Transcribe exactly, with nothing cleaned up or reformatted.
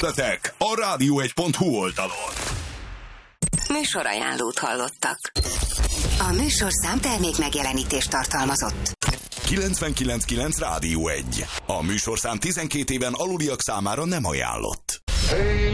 A rádió egy pont hu oldalon. Műsorajánlót hallottak. A műsorszám termék megjelenítést tartalmazott. kilencvenkilenc kilenc Rádió egy. A műsorszám tizenkét éven aluliak számára nem ajánlott.